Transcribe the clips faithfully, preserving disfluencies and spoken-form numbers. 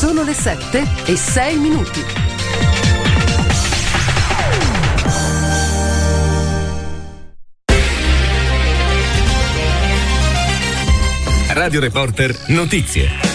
Sono le sette e sei minuti. Radio Reporter Notizie.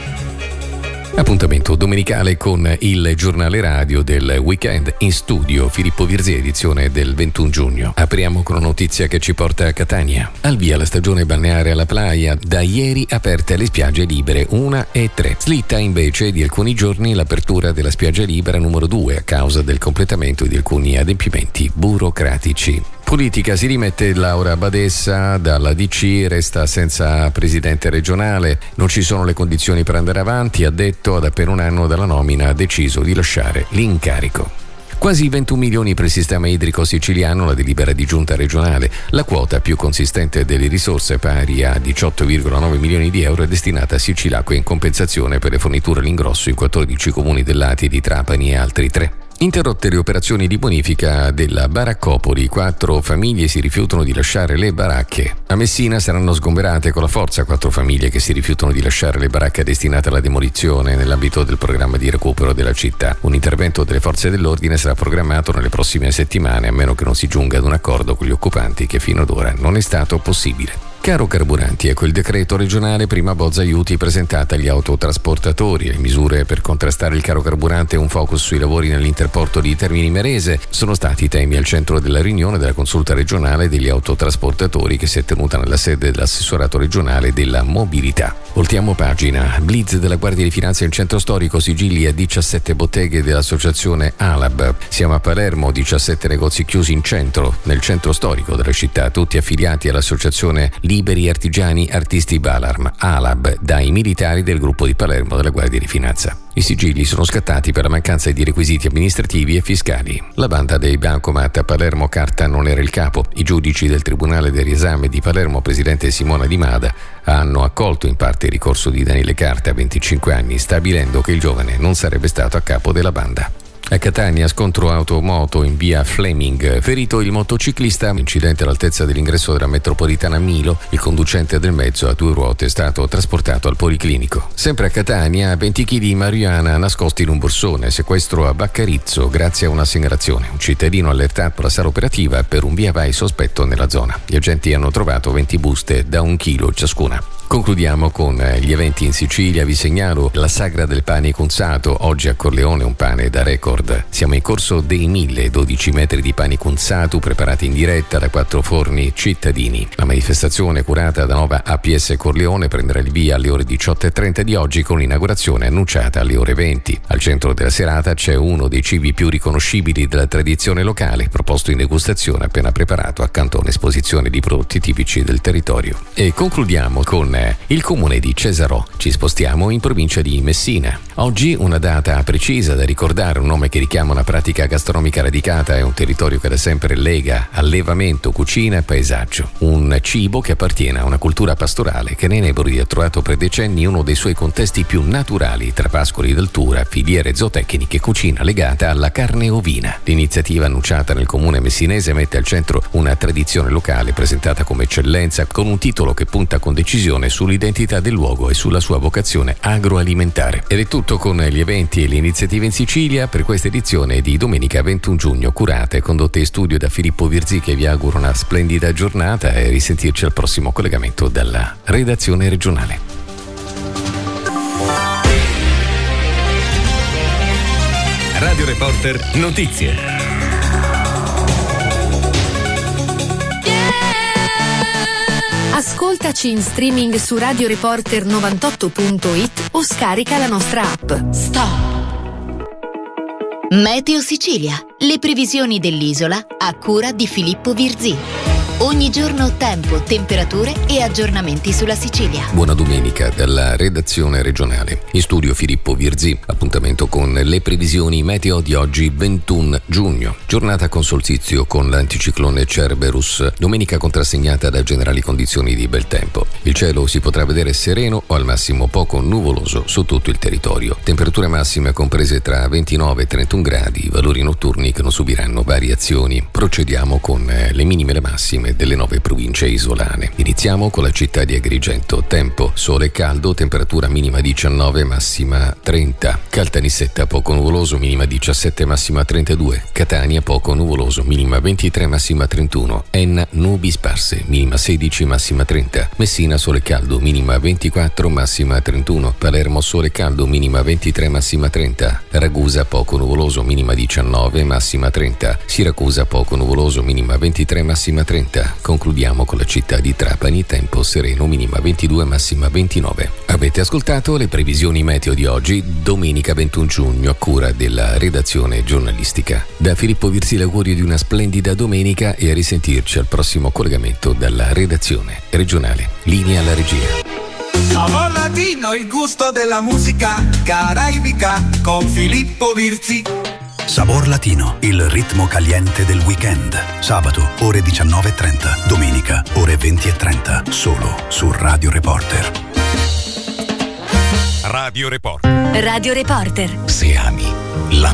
Appuntamento domenicale con il giornale radio del weekend. In studio Filippo Virzì, edizione del ventuno giugno. Apriamo con una notizia che ci porta a Catania. Al via la stagione balneare alla Playa, da ieri aperte le spiagge libere una e tre. Slitta invece di alcuni giorni l'apertura della spiaggia libera numero due a causa del completamento di alcuni adempimenti burocratici. Politica, si rimette Laura Badessa dalla D C, resta senza presidente regionale, non ci sono le condizioni per andare avanti, ha detto, ad appena un anno dalla nomina ha deciso di lasciare l'incarico. Quasi ventuno milioni per il sistema idrico siciliano, la delibera di giunta regionale. La quota più consistente delle risorse, pari a diciotto virgola nove milioni di euro, è destinata a Sicilacque in compensazione per le forniture all'ingrosso in quattordici comuni del Lati, di Trapani e altri tre. Interrotte le operazioni di bonifica della Baraccopoli, quattro famiglie si rifiutano di lasciare le baracche. A Messina saranno sgomberate con la forza quattro famiglie che si rifiutano di lasciare le baracche destinate alla demolizione nell'ambito del programma di recupero della città. Un intervento delle forze dell'ordine sarà programmato nelle prossime settimane, a meno che non si giunga ad un accordo con gli occupanti, che fino ad ora non è stato possibile. Caro carburanti, ecco il decreto regionale prima bozza aiuti presentata agli autotrasportatori. Le misure per contrastare il caro carburante e un focus sui lavori nell'interporto di Termini Imerese sono stati i temi al centro della riunione della consulta regionale degli autotrasportatori che si è tenuta nella sede dell'assessorato regionale della mobilità. Voltiamo pagina. Blitz della Guardia di Finanza in centro storico, sigilli a diciassette botteghe dell'associazione Alab. Siamo a Palermo, diciassette negozi chiusi in centro, nel centro storico della città, tutti affiliati all'associazione Liberi Artigiani Artisti Balarm, Alab, dai militari del gruppo di Palermo della Guardia di Finanza. I sigilli sono scattati per la mancanza di requisiti amministrativi e fiscali. La banda dei Bancomat a Palermo Carta non era il capo. I giudici del Tribunale del Riesame di Palermo, presidente Simona Di Mada, hanno accolto in parte il ricorso di Daniele Carta, venticinque anni, stabilendo che il giovane non sarebbe stato a capo della banda. A Catania, scontro automoto in via Fleming, ferito il motociclista, incidente all'altezza dell'ingresso della metropolitana Milo, il conducente del mezzo a due ruote è stato trasportato al policlinico. Sempre a Catania, venti chili di marijuana nascosti in un borsone, sequestro a Baccarizzo grazie a una segnalazione. Un cittadino allertato alla sala operativa per un via vai sospetto nella zona. Gli agenti hanno trovato venti buste da un chilo ciascuna. Concludiamo con gli eventi in Sicilia. Vi segnalo la sagra del pane cunzato, oggi a Corleone un pane da record. Siamo in corso dei mille, dodici metri di pane cunzato preparati in diretta da quattro forni cittadini. La manifestazione, curata da Nova A P S Corleone, prenderà il via alle ore diciotto e trenta di oggi con l'inaugurazione annunciata alle ore venti. Al centro della serata c'è uno dei cibi più riconoscibili della tradizione locale, proposto in degustazione appena preparato accanto a un'esposizione di prodotti tipici del territorio. E concludiamo con il comune di Cesarò. Ci spostiamo in provincia di Messina. Oggi una data precisa da ricordare, un nome che richiama una pratica gastronomica radicata e un territorio che da sempre lega allevamento, cucina e paesaggio. Un cibo che appartiene a una cultura pastorale che nei Nebrodi ha trovato per decenni uno dei suoi contesti più naturali, tra pascoli d'altura, filiere zootecniche e cucina legata alla carne ovina. L'iniziativa annunciata nel comune messinese mette al centro una tradizione locale presentata come eccellenza, con un titolo che punta con decisione sull'identità del luogo e sulla sua vocazione agroalimentare. Ed è tutto con gli eventi e le iniziative in Sicilia per questa edizione di domenica ventuno giugno, curate e condotte in studio da Filippo Virzì, che vi auguro una splendida giornata e risentirci al prossimo collegamento dalla redazione regionale. Radio Reporter Notizie. Ascoltaci in streaming su radio reporter novantotto punto it o scarica la nostra app. Stop! Meteo Sicilia. Le previsioni dell'isola a cura di Filippo Virzì. Ogni giorno tempo, temperature e aggiornamenti sulla Sicilia. Buona domenica dalla redazione regionale. In studio Filippo Virzì. Appuntamento con le previsioni meteo di oggi ventuno giugno. Giornata con solstizio con l'anticiclone Cerberus. Domenica contrassegnata da generali condizioni di bel tempo. Il cielo si potrà vedere sereno o al massimo poco nuvoloso su tutto il territorio. Temperature massime comprese tra ventinove e trentuno gradi. Valori notturni che non subiranno variazioni. Procediamo con le minime e le massime zone delle nove province isolane. Iniziamo con la città di Agrigento. Tempo, sole caldo, temperatura minima diciannove, massima trenta. Caltanissetta poco nuvoloso, minima diciassette, massima trentadue. Catania poco nuvoloso, minima ventitré, massima trentuno. Enna nubi sparse, minima sedici, massima trenta. Messina sole caldo, minima ventiquattro, massima trentuno. Palermo sole caldo, minima ventitré, massima trenta. Ragusa poco nuvoloso, minima diciannove, massima trenta. Siracusa poco nuvoloso, minima ventitré, massima trenta. Concludiamo con la città di Trapani, tempo sereno, minima ventidue, massima ventinove. Avete ascoltato le previsioni meteo di oggi, domenica ventuno giugno, a cura della redazione giornalistica. Da Filippo Virzi l'augurio di una splendida domenica e a risentirci al prossimo collegamento dalla redazione regionale. Linea alla regia. Sabor Latino, il gusto della musica caraibica con Filippo Virzi. Sabor Latino, il ritmo caliente del weekend. Sabato ore diciannove e trenta, domenica ore venti e trenta, solo su Radio Reporter. Radio Reporter. Radio Reporter. Se ami la